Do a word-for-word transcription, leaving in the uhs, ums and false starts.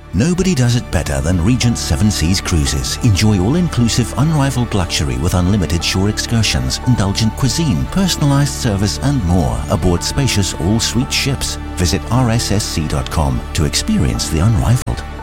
Nobody does it better than Regent Seven Seas Cruises. Enjoy all-inclusive, unrivaled luxury with unlimited shore excursions, indulgent cuisine, personalised service and more aboard spacious all-suite ships. Visit r s s c dot com to experience the unrivaled.